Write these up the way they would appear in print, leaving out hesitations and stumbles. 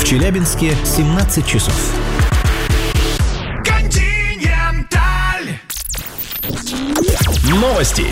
Челябинске 17 часов. Новости.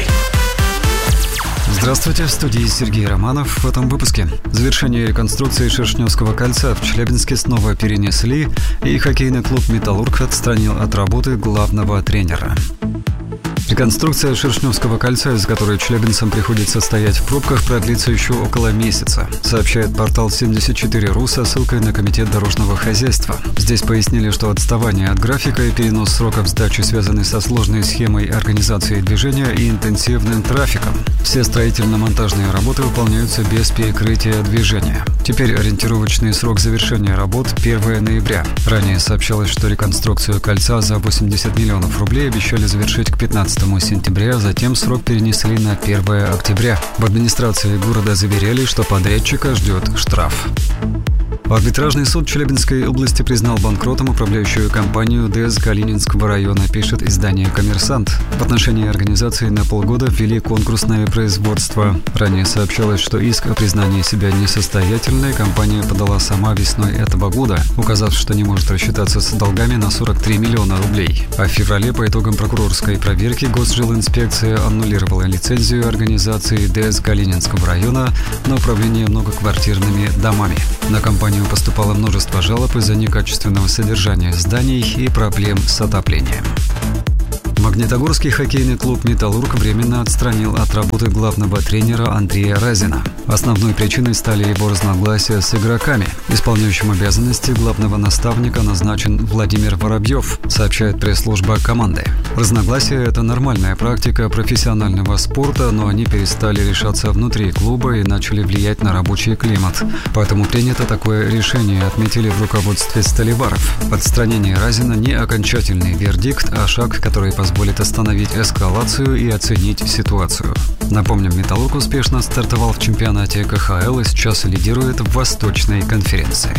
Здравствуйте, в студии Сергей Романов. В этом выпуске. Завершение реконструкции Шершневского кольца в Челябинске снова перенесли, и хоккейный клуб «Металлург» отстранил от работы главного тренера. Реконструкция Шершневского кольца, из-за которой челябинцам приходится стоять в пробках, продлится еще около месяца, сообщает портал 74.ru со ссылкой на Комитет дорожного хозяйства. Здесь пояснили, что отставание от графика и перенос сроков сдачи связаны со сложной схемой организации движения и интенсивным трафиком. Все строительно-монтажные работы выполняются без перекрытия движения. Теперь ориентировочный срок завершения работ – 1 ноября. Ранее сообщалось, что реконструкцию кольца за 80 миллионов рублей обещали завершить к 15 сентября, затем срок перенесли на 1 октября. В администрации города заверяли, что подрядчика ждет штраф. Арбитражный суд Челябинской области признал банкротом управляющую компанию ДЭС Калининского района, пишет издание «Коммерсант». В отношении организации на полгода ввели конкурсное производство. Ранее сообщалось, что иск о признании себя несостоятельной компания подала сама весной этого года, указав, что не может рассчитаться с долгами на 43 миллиона рублей. А в феврале по итогам прокурорской проверки Госжилинспекция аннулировала лицензию организации ДЭС Калининского района на управление многоквартирными домами. На компанию поступало множество жалоб из-за некачественного содержания зданий и проблем с отоплением. Магнитогорский хоккейный клуб «Металлург» временно отстранил от работы главного тренера Андрея Разина. Основной причиной стали его разногласия с игроками. Исполняющим обязанности главного наставника назначен Владимир Воробьев, сообщает пресс-служба команды. Разногласия – это нормальная практика профессионального спорта, но они перестали решаться внутри клуба и начали влиять на рабочий климат. Поэтому принято такое решение, отметили в руководстве сталеваров. Отстранение Разина не окончательный вердикт, а шаг, который позволит остановить эскалацию и оценить ситуацию. Напомним, «Металлург» успешно стартовал в чемпионате КХЛ и сейчас лидирует в Восточной конференции.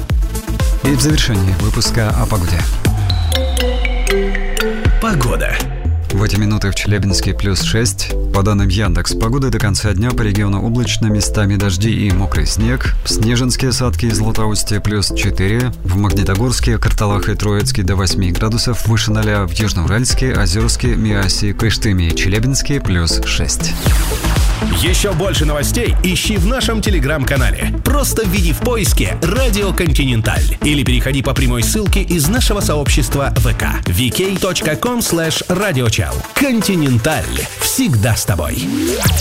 И в завершении выпуска о погоде. Погода. В эти минуты в Челябинске +6. По данным Яндекс.Погоды, до конца дня по региону облачно, местами дожди и мокрый снег. В Снежинске, Осадки и Златоусте +4. В Магнитогорске, Карталах и Троицке до 8 градусов выше 0. В Южноуральске, Озерске, Миасе, Кыштыме и Челябинске +6. Еще больше новостей ищи в нашем телеграм-канале. Просто введи в поиске «Радио Континенталь» или переходи по прямой ссылке из нашего сообщества ВК vk.com/radiochal. Континенталь. Всегда с тобой.